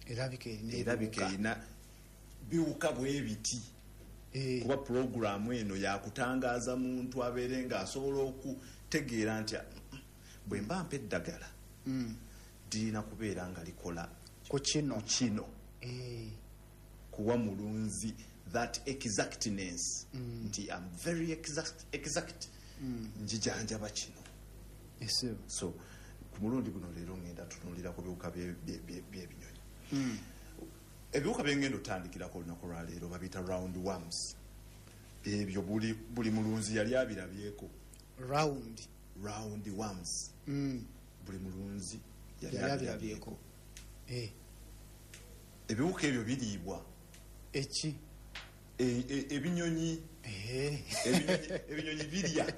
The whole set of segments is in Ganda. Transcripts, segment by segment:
erabika erina biwuka bwebiti kuba programu eno yakutangaaza muntu abeere nga asobola okutegeera nti bwe mba mpa eddagala dirina kubeera nga likola ku kino kuwa mulunzi that exactness nti I'm very exact njijanjaba kino. So ku mulundi guno leero ngenda tutunulira ku biwuka by'ebinyonyi. Ebiwuka byengendo tandikirako olunaku lwa leero babita round worms. Ebyo buli mulunzi yali abirabyeko. Round worms. Buli mulunzi yali abirabyeko. Ebiwuka ebyo biriibwa. Ebinyonyi. Ebinyonyi birya.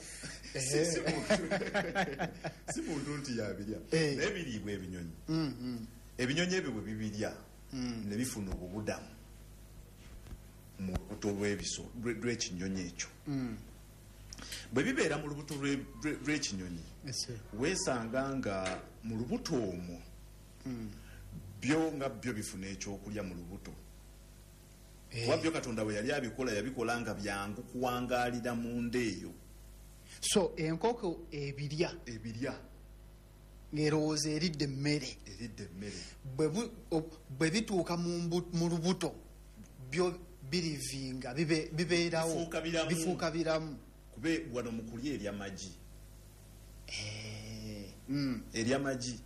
Si muntu nti yabirya. Naye biriibwa ebinyonyi. Ebinyonyi ebyo bwe bibirya ne bifuna obubudamu mu lubuto lw'ekinyonyi ekyo. Bwe bibeera mu lubuto lw'ekinyonyi weesanga nga mu lubuto omwo byo bifuna ekyokulya mu lubuto. Wabyo Katonda bwe yali yabikola nga byangu kuwangaalira mu nda eyo. So enkoko ebirya ngerowooza eridde emmere bwe bituuka mu lubuto byo birivinga bibeerawo bifuuka biramu. Kube wano mu kulya ery'amagi. Ery'amagi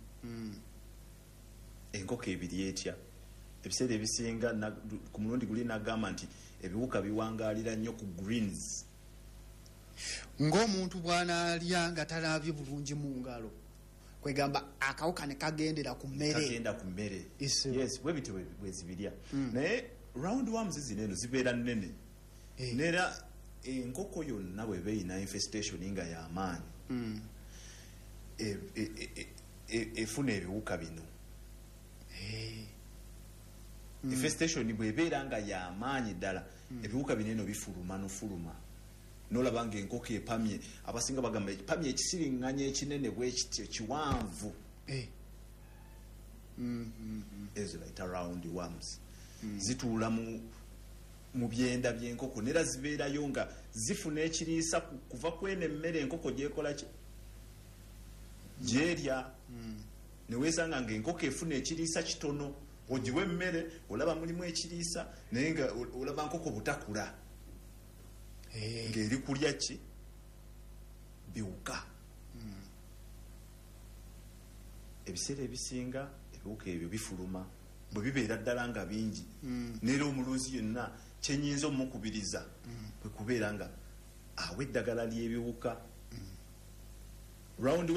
enkoko ebirya etya. Ebiseera ebisinga ku mulundi guli nagamba nti ebiwuka biwangaalira nnyo ku greens. Ng'omuntu bw'anaalya nga talaabye bulungi mu ngalo kwegamba akawuka ne kagendera ku mmere. Yes, bwe bityo bwe zibirya. Naye round worms zino eno zibeera nnene. Neera enkoko yonna bw'eba eyina infestation nga y'amaanyi efuna ebiwuka bino. Infestation bw'ebeera nga y'amaanyi ddala ebiwuka bino eno bifuluma. Nolaba nga enkoko epamye, abasinga bagamba epamye ekisiriŋŋanya ekinene bwekityo kiwanvu. Ezo bayita round worms. Zituula mu byenda by'enkoko neera zibeerayo nga zifuna ekiriisa kuva kwene emmere enkoko gyekola gyerya. Neweesanga nga enkoko efuna ekiriisa kitono ogiwa emmere olaba mulimu ekiriisa naye nga olaba nkoko butakula. Ng'eri kulya ki? Biwuka. Ebiseera ebisinga ebiwuka ebyo bifuluma bwe bibeera ddala nga bingi. Neera omulunzi yenna kyenyinza omukubiriza kwe kubeera nga awa eddagala ly'ebiwuka. Round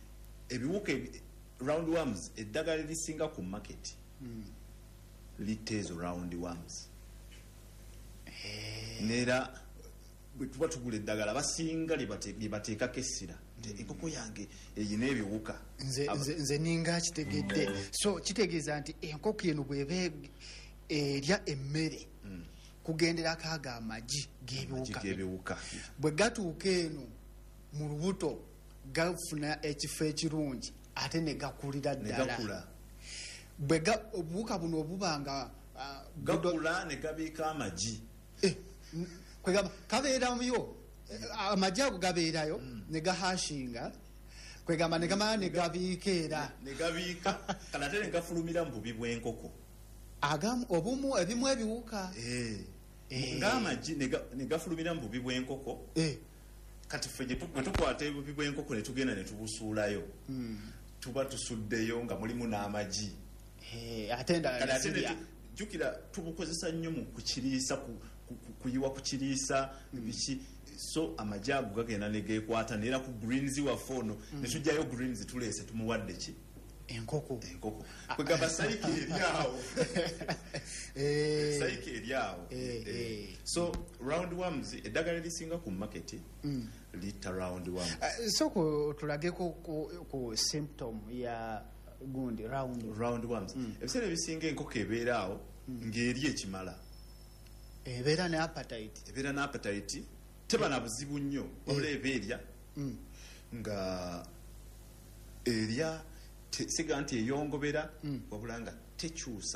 worms eddagala lisinga ku market litta ezo round worms. Neera bwe tuba tugula eddagala basinga libateekako essira enkoko yange eyina ebiwuka. Nze ninga kitegedde. So kitegeeza nti enkoko eno bw'eba erya emmere kugenderako ago amagi g'ebiwuka bwe gatuuka eno mu lubuto gafuna ekifo ekirungi ate ne gakulira ddala. Obuwuka buno obuba nga gakula ne gabiika amagi. Kwegamba kabeerayo amagi ago gabeerayo ne gahashinga kwegamba ne gamala ne gabiika era ne gabiika kale ate ne gafulumira mu bubi bw'enkoko ebimu ebiwuka ng'amagi ne gafulumira mu bubi bw'enkoko. Kati ffe bwe tukwata ebubi bw'enkoko ne tugenda ne tubusuulayo tuba tusuddeyo nga mulimu n'amagi. Ate endala zirya. Jjukira tubukozesa nnyo mu kukiriisa kuyiwa ku kiriisa biki. So amagi ago gagenda ne geekwata neera ku greens waffe ono ne tujjayo greens tuleese tumuwadde ki? Enkoko. Kwegamba sayika eryawo. So round worms eddagala lisinga ku market litta round worms. So tulageko ku symptom ya gundi round worms. Ebiseera ebisinga enkoko ebeeraawo ng'eri ekimala. Ebeera ne appetite teba na buzibu nnyo wabula eba erya nga erya siga nti eyongobera wabula nga tekyusa